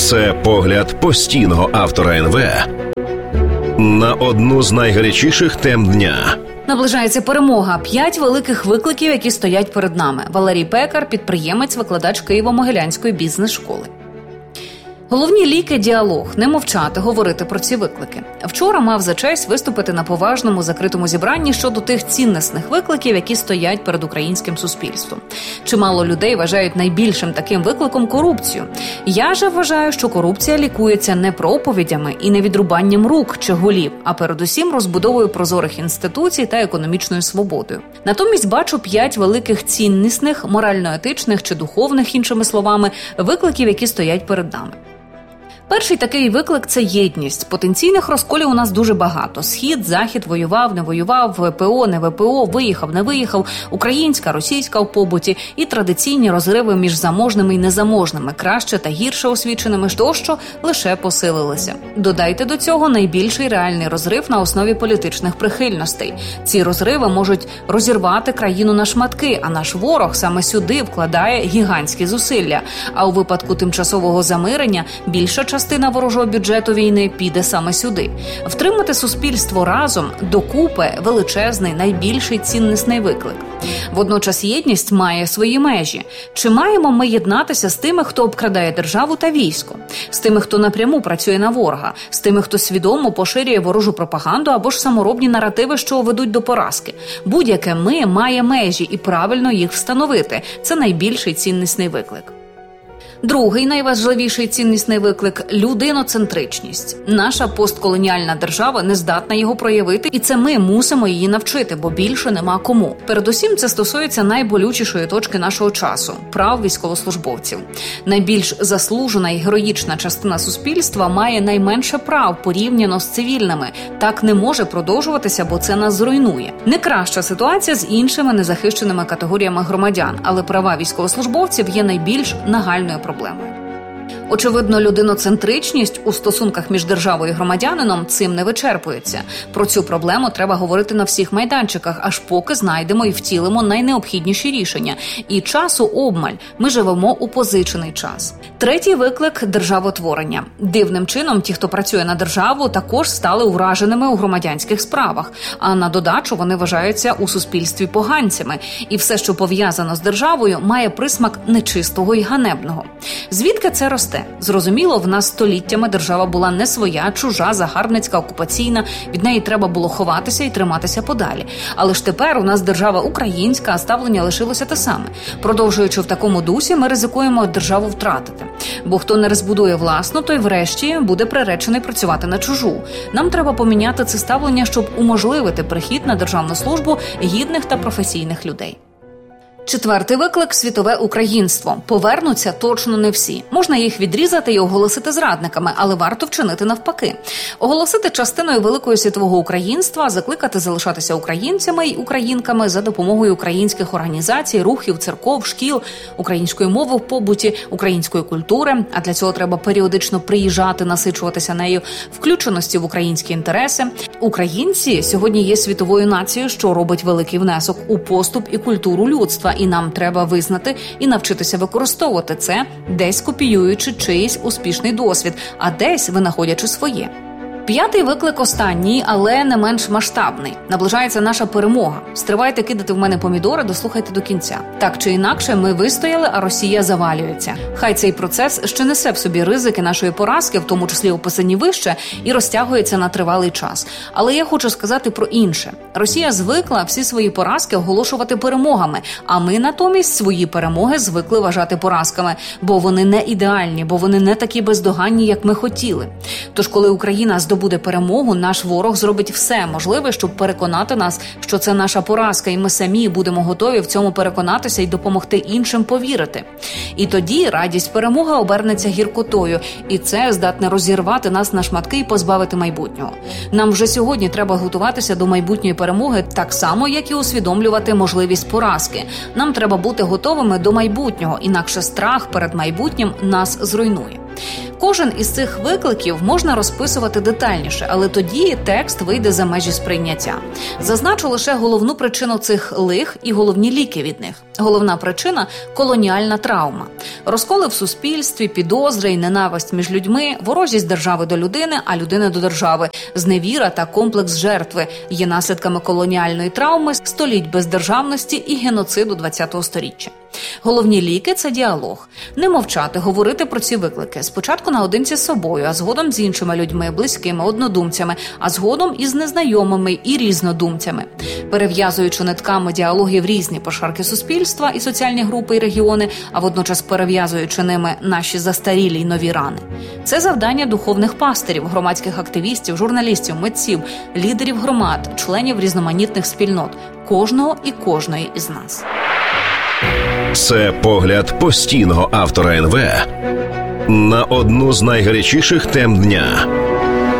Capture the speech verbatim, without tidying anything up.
Це погляд постійного автора ен ве на одну з найгарячіших тем дня. Наближається перемога. П'ять великих викликів, які стоять перед нами. Валерій Пекар, підприємець, викладач Києво-Могилянської бізнес-школи. Головні ліки – діалог, не мовчати, говорити про ці виклики. Вчора мав за честь виступити на поважному закритому зібранні щодо тих ціннісних викликів, які стоять перед українським суспільством. Чимало людей вважають найбільшим таким викликом корупцію. Я же вважаю, що корупція лікується не проповідями і не відрубанням рук чи голів, а передусім розбудовою прозорих інституцій та економічною свободою. Натомість бачу п'ять великих ціннісних, морально-етичних чи духовних, іншими словами, викликів, які стоять перед нами. Перший такий виклик – це єдність. Потенційних розколів у нас дуже багато. Схід, Захід, воював, не воював, ВПО, не ВПО, виїхав, не виїхав, українська, російська в побуті і традиційні розриви між заможними і незаможними, краще та гірше освіченими, тощо лише посилилися. Додайте до цього найбільший реальний розрив на основі політичних прихильностей. Ці розриви можуть розірвати країну на шматки, а наш ворог саме сюди вкладає гігантські зусилля. А у випадку тимчасового замирення більша частина ворожого бюджету війни піде саме сюди. Втримати суспільство разом докупи – величезний, найбільший ціннісний виклик. Водночас єдність має свої межі. Чи маємо ми єднатися з тими, хто обкрадає державу та військо? З тими, хто напряму працює на ворога? З тими, хто свідомо поширює ворожу пропаганду або ж саморобні наративи, що ведуть до поразки? Будь-яке «ми» має межі і правильно їх встановити. Це найбільший ціннісний виклик. Другий найважливіший ціннісний виклик – людиноцентричність. Наша постколоніальна держава не здатна його проявити, і це ми мусимо її навчити, бо більше нема кому. Передусім, це стосується найболючішої точки нашого часу – прав військовослужбовців. Найбільш заслужена і героїчна частина суспільства має найменше прав порівняно з цивільними. Так не може продовжуватися, бо це нас зруйнує. Не краща ситуація з іншими незахищеними категоріями громадян, але права військовослужбовців є найбільш нагальною проблемою. Очевидно, людиноцентричність у стосунках між державою і громадянином цим не вичерпується. Про цю проблему треба говорити на всіх майданчиках, аж поки знайдемо і втілимо найнеобхідніші рішення. І часу обмаль. Ми живемо у позичений час. Третій виклик – державотворення. Дивним чином ті, хто працює на державу, також стали ураженими у громадянських справах. А на додачу вони вважаються у суспільстві поганцями. І все, що пов'язано з державою, має присмак нечистого і ганебного. Звідки це росте? Зрозуміло, в нас століттями держава була не своя, чужа, загарбницька, окупаційна. Від неї треба було ховатися і триматися подалі. Але ж тепер у нас держава українська, а ставлення лишилося те саме. Продовжуючи в такому дусі, ми ризикуємо державу втратити. Бо хто не розбудує власну, той врешті буде приречений працювати на чужу. Нам треба поміняти це ставлення, щоб уможливити прихід на державну службу гідних та професійних людей. Четвертий виклик – світове українство. Повернуться точно не всі. Можна їх відрізати і оголосити зрадниками, але варто вчинити навпаки. Оголосити частиною великого світового українства, закликати залишатися українцями й українками за допомогою українських організацій, рухів, церков, шкіл, української мови в побуті, української культури, а для цього треба періодично приїжджати, насичуватися нею, включеності в українські інтереси. Українці сьогодні є світовою нацією, що робить великий внесок у поступ і культуру людства. І нам треба визнати і навчитися використовувати це, десь копіюючи чиїсь успішний досвід, а десь винаходячи своє. П'ятий виклик останній, але не менш масштабний. Наближається наша перемога. Стривайте кидати в мене помідори, дослухайте до кінця. Так чи інакше, ми вистояли, а Росія завалюється. Хай цей процес ще несе в собі ризики нашої поразки, в тому числі описані вище, і розтягується на тривалий час. Але я хочу сказати про інше. Росія звикла всі свої поразки оголошувати перемогами, а ми натомість свої перемоги звикли вважати поразками, бо вони не ідеальні, бо вони не такі бездоганні, як ми хотіли. Тож, коли Україна здобуде буде перемогу, наш ворог зробить все можливе, щоб переконати нас, що це наша поразка, і ми самі будемо готові в цьому переконатися і допомогти іншим повірити. І тоді радість перемоги обернеться гіркотою, і це здатне розірвати нас на шматки і позбавити майбутнього. Нам вже сьогодні треба готуватися до майбутньої перемоги так само, як і усвідомлювати можливість поразки. Нам треба бути готовими до майбутнього, інакше страх перед майбутнім нас зруйнує. Кожен із цих викликів можна розписувати детальніше, але тоді текст вийде за межі сприйняття. Зазначу лише головну причину цих лих і головні ліки від них. Головна причина – колоніальна травма. Розколи в суспільстві, підозри і ненависть між людьми, ворожість держави до людини, а людини до держави, зневіра та комплекс жертви є наслідками колоніальної травми, століть бездержавності і геноциду ХХ століття. Головні ліки – це діалог. Не мовчати, говорити про ці виклики. Спочатку наодинці з собою, а згодом з іншими людьми, близькими, однодумцями, а згодом із незнайомими і різнодумцями. Перев'язуючи нитками діалогів різні пошарки суспільства і соціальні групи і регіони, а водночас перев'язуючи ними наші застарілі й нові рани. Це завдання духовних пастирів, громадських активістів, журналістів, митців, лідерів громад, членів різноманітних спільнот, кожного і кожної із нас. Це погляд постійного автора ен ве на одну з найгарячіших тем дня.